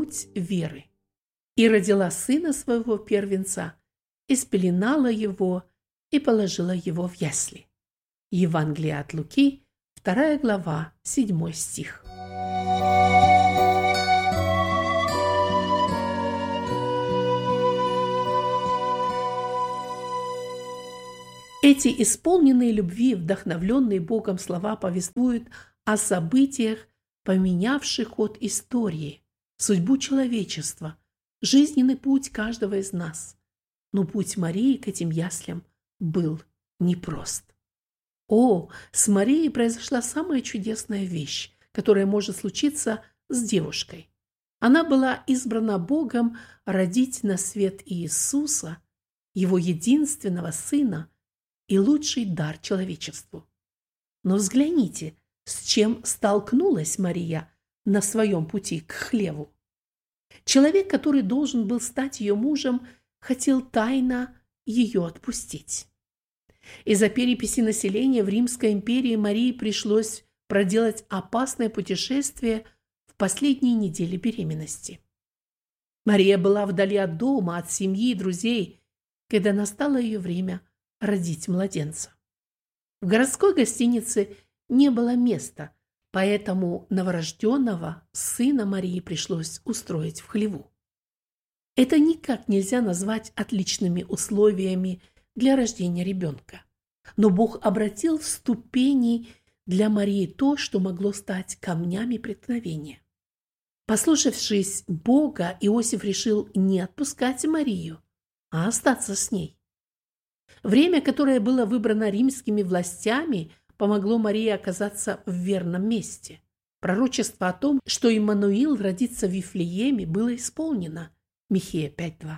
путь веры. И родила сына своего первенца, и спеленала его, и положила его в ясли». Евангелие от Луки, 2 глава, 7 стих. Эти исполненные любви и вдохновленные Богом слова повествуют о событиях, поменявших ход истории, судьбу человечества, жизненный путь каждого из нас. Но путь Марии к этим яслям был непрост. С Марией произошла самая чудесная вещь, которая может случиться с девушкой. Она была избрана Богом родить на свет Иисуса, Его единственного Сына и лучший дар человечеству. Но взгляните, с чем столкнулась Мария на своем пути к хлеву. Человек, который должен был стать ее мужем, хотел тайно ее отпустить. Из-за переписи населения в Римской империи Марии пришлось проделать опасное путешествие в последние недели беременности. Мария была вдали от дома, от семьи и друзей, когда настало ее время родить младенца. В городской гостинице не было места, поэтому новорожденного сына Марии пришлось устроить в хлеву. Это никак нельзя назвать отличными условиями для рождения ребенка. Но Бог обратил в ступени для Марии то, что могло стать камнями преткновения. Послушавшись Бога, Иосиф решил не отпускать Марию, а остаться с ней. Время, которое было выбрано римскими властями, помогло Марии оказаться в верном месте. Пророчество о том, что Иммануил родится в Вифлееме, было исполнено. Михея 5:2.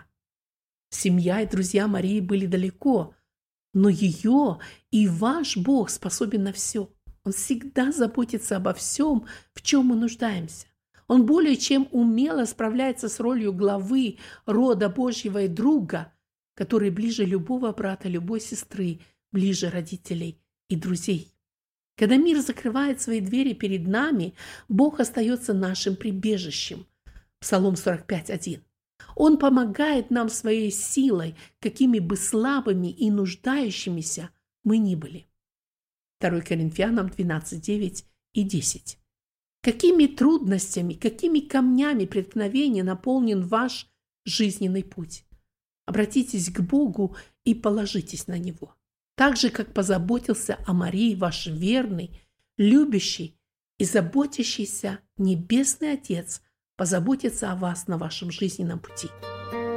Семья и друзья Марии были далеко, но ее и ваш Бог способен на все. Он всегда заботится обо всем, в чем мы нуждаемся. Он более чем умело справляется с ролью главы рода Божьего и друга, который ближе любого брата, любой сестры, ближе родителей и друзей. Когда мир закрывает свои двери перед нами, Бог остается нашим прибежищем. Псалом 45:1. Он помогает нам своей силой, какими бы слабыми и нуждающимися мы ни были. 2 Коринфянам 12:9 и 10. Какими трудностями, какими камнями преткновения наполнен ваш жизненный путь? Обратитесь к Богу и положитесь на Него. Так же, как позаботился о Марии ваш верный, любящий и заботящийся Небесный Отец позаботится о вас на вашем жизненном пути.